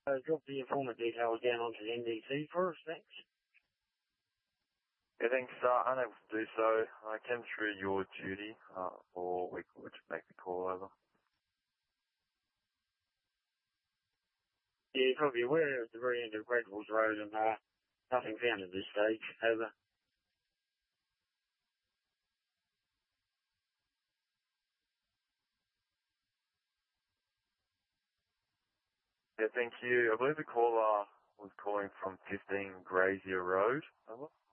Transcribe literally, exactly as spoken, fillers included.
Uh, drop the informant details down onto the N D C for us, thanks. Yeah, thanks. Uh, unable to do so. I came through your duty, uh, or we could just make the call over. Yeah, you're probably aware at the very end of Redwoods Road and uh, nothing found at this stage. Over. Yeah, thank you. I believe the caller was calling from fifteen Grazier Road. Over.